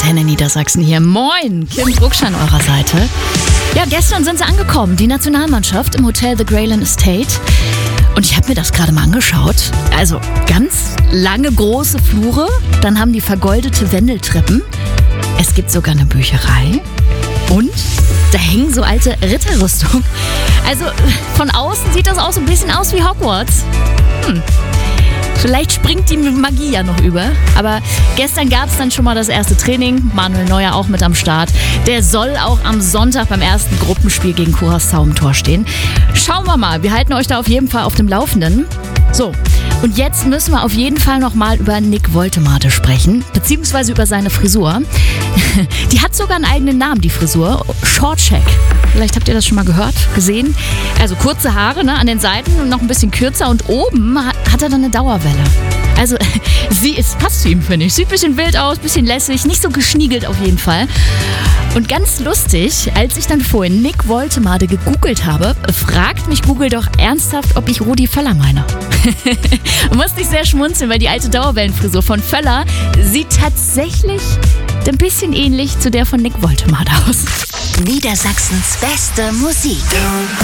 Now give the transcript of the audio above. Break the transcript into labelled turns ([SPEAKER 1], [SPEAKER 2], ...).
[SPEAKER 1] Antenne Niedersachsen hier. Moin, Kim Brucksch an eurer Seite. Ja, gestern sind sie angekommen, die Nationalmannschaft im Hotel The Greyland Estate. Und ich habe mir das gerade mal angeschaut. Also ganz lange, große Flure. Dann haben die vergoldete Wendeltreppen. Es gibt sogar eine Bücherei. Und da hängen so alte Ritterrüstungen. Also von außen sieht das auch so ein bisschen aus wie Hogwarts. Vielleicht springt die Magie ja noch über. Aber gestern gab es dann schon mal das erste Training. Manuel Neuer auch mit am Start. Der soll auch am Sonntag beim ersten Gruppenspiel gegen Curaçao im Tor stehen. Schauen wir mal. Wir halten euch da auf jeden Fall auf dem Laufenden. So, und jetzt müssen wir auf jeden Fall nochmal über Nick Woltemade sprechen. Beziehungsweise über seine Frisur. Die hat sogar einen eigenen Namen, die Frisur. Shortcheck. Vielleicht habt ihr das schon mal gehört, gesehen. Also kurze Haare, ne, an den Seiten und noch ein bisschen kürzer. Und oben hat er dann eine Dauerwelle. Also es passt zu ihm, finde ich. Sieht ein bisschen wild aus, ein bisschen lässig, nicht so geschniegelt auf jeden Fall. Und ganz lustig, als ich dann vorhin Nick Woltemade gegoogelt habe, fragt mich Google doch ernsthaft, ob ich Rudi Völler meine. Musste ich sehr schmunzeln, weil die alte Dauerwellenfrisur von Völler sieht tatsächlich ein bisschen ähnlich zu der von Nick Woltemade aus.
[SPEAKER 2] Niedersachsens beste Musik.